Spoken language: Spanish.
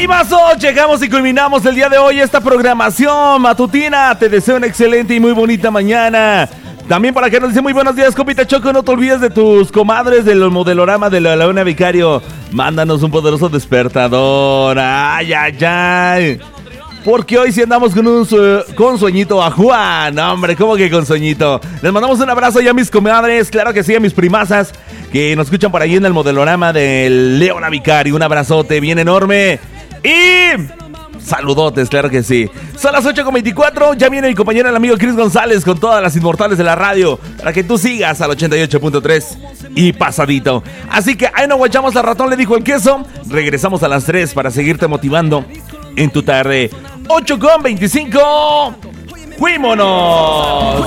¡Ánimazos! Llegamos y culminamos el día de hoy esta programación matutina. Te deseo una excelente y muy bonita mañana. También para que nos dice muy buenos días, compita Choco. No te olvides de tus comadres del modelorama de la Laguna Vicario. Mándanos un poderoso despertador. ¡Ay, ay, ay! Porque hoy sí andamos con sueñito a Juan. Hombre, ¿cómo que con sueñito? Les mandamos un abrazo ya a mis comadres, claro que sí, a mis primazas que nos escuchan por ahí en el modelorama del Leona Vicario. Un abrazote bien enorme y saludotes, claro que sí. Son las 8:24, ya viene mi compañero el amigo Chris González con todas las inmortales de la radio para que tú sigas al 88.3 y pasadito. Así que ahí nos guachamos, al ratón le dijo el queso. Regresamos a las 3 para seguirte motivando en tu tarde. 8:25. ¡Fuímonos!